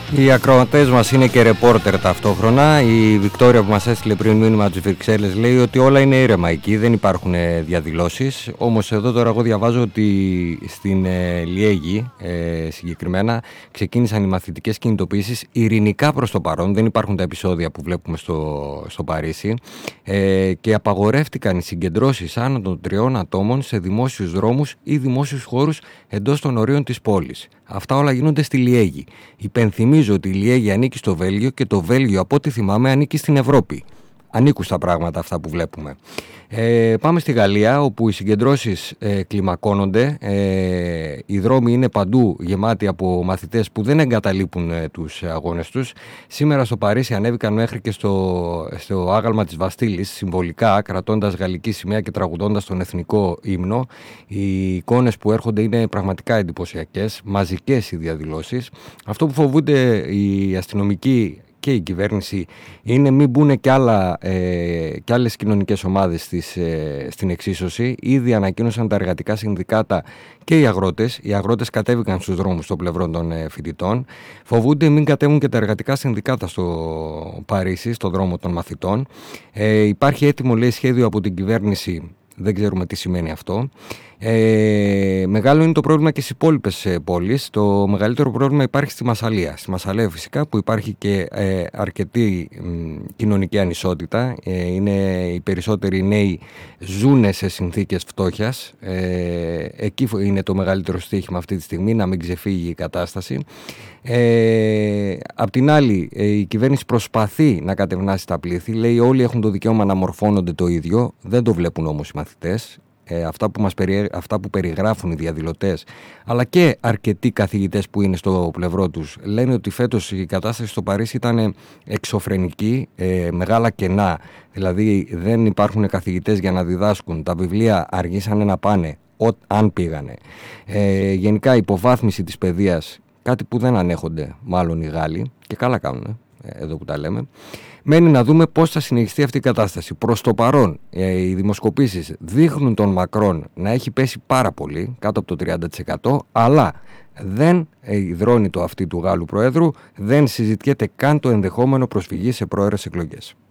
Οι ακροατές μας είναι και ρεπόρτερ ταυτόχρονα. Η Βικτόρια που μας έστειλε πριν μήνυμα από τις Βρυξέλλες λέει ότι όλα είναι ήρεμα εκεί, δεν υπάρχουν διαδηλώσεις. Όμως εδώ τώρα εγώ διαβάζω ότι στην Λιέγη συγκεκριμένα ξεκίνησαν οι μαθητικές κινητοποιήσεις ειρηνικά προς το παρόν. Δεν υπάρχουν τα επεισόδια που βλέπουμε στο Παρίσι και απαγορεύτηκαν οι συγκεντρώσεις άνω των 3 ατόμων σε δημόσιους δρόμους ή δημόσιους χώρους εντός των ορίων της πόλης. Αυτά όλα γίνονται στη Λιέγη. Υπενθυμίζω ότι η Λιέγη ανήκει στο Βέλγιο και το Βέλγιο, από ό,τι θυμάμαι, ανήκει στην Ευρώπη. Ανήκουν στα πράγματα αυτά που βλέπουμε. Πάμε στη Γαλλία, όπου οι συγκεντρώσεις κλιμακώνονται. Οι δρόμοι είναι παντού γεμάτοι από μαθητές που δεν εγκαταλείπουν τους αγώνες τους. Σήμερα στο Παρίσι ανέβηκαν μέχρι και στο άγαλμα της Βαστίλης, συμβολικά, κρατώντας γαλλική σημαία και τραγουδώντας τον εθνικό ύμνο. Οι εικόνες που έρχονται είναι πραγματικά εντυπωσιακές, μαζικές οι διαδηλώσεις. Αυτό που φοβούνται οι αστυνομικοί και η κυβέρνηση είναι μην μπουν και άλλες κοινωνικές ομάδες στην εξίσωση. Ήδη ανακοίνωσαν τα εργατικά συνδικάτα και οι αγρότες. Οι αγρότες κατέβηκαν στους δρόμους στο πλευρό των φοιτητών. Φοβούνται μην κατέβουν και τα εργατικά συνδικάτα στο Παρίσι, στο δρόμο των μαθητών. Υπάρχει έτοιμο, λέει, σχέδιο από την κυβέρνηση. Δεν ξέρουμε τι σημαίνει αυτό. Μεγάλο είναι το πρόβλημα και στις υπόλοιπες πόλεις. Το μεγαλύτερο πρόβλημα υπάρχει στη Μασσαλία. Στη Μασσαλία φυσικά, που υπάρχει και αρκετή κοινωνική ανισότητα. Οι περισσότεροι νέοι ζουν σε συνθήκες φτώχειας. Εκεί είναι το μεγαλύτερο στοίχημα αυτή τη στιγμή, να μην ξεφύγει η κατάσταση. Απ' την άλλη, η κυβέρνηση προσπαθεί να κατευνάσει τα πλήθη. Λέει όλοι έχουν το δικαίωμα να μορφώνονται το ίδιο. Δεν το βλέπουν όμως οι μαθητές. Αυτά που περιγράφουν οι διαδηλωτές, αλλά και αρκετοί καθηγητές που είναι στο πλευρό τους, λένε ότι φέτος η κατάσταση στο Παρίσι ήταν εξωφρενική, μεγάλα κενά. Δηλαδή δεν υπάρχουν καθηγητές για να διδάσκουν. Τα βιβλία αργήσανε να πάνε, αν πήγανε. Γενικά υποβάθμιση της παιδείας, κάτι που δεν ανέχονται μάλλον οι Γάλλοι, και καλά κάνουν εδώ που τα λέμε. Μένει να δούμε πώς θα συνεχιστεί αυτή η κατάσταση. Προς το παρόν, οι δημοσκοπήσεις δείχνουν τον Μακρόν να έχει πέσει πάρα πολύ, κάτω από το 30%, αλλά δεν υδρώνει το αυτί του Γάλλου Προέδρου, δεν συζητιέται καν το ενδεχόμενο προσφυγής σε πρόωρες εκλογές.